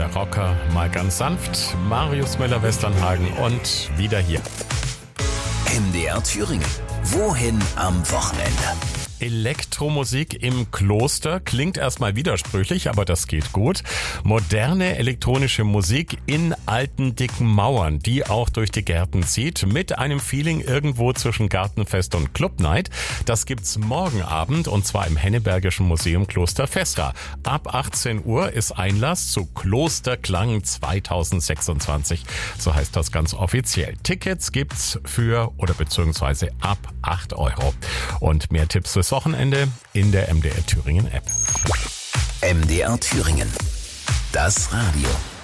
der Rocker, mal ganz sanft. Marius Müller-Westernhagen und wieder hier. MDR Thüringen. Wohin am Wochenende? Elektromusik im Kloster klingt erstmal widersprüchlich, aber das geht gut. Moderne elektronische Musik in alten, dicken Mauern, die auch durch die Gärten zieht, mit einem Feeling irgendwo zwischen Gartenfest und Clubnight. Das gibt's morgen Abend und zwar im Hennebergischen Museum Kloster Vestra. Ab 18 Uhr ist Einlass zu Klosterklang 2026. So heißt das ganz offiziell. Tickets gibt's für oder beziehungsweise ab 8 Euro. Und mehr Tipps fürs Wochenende in der MDR Thüringen App. MDR Thüringen. Das Radio.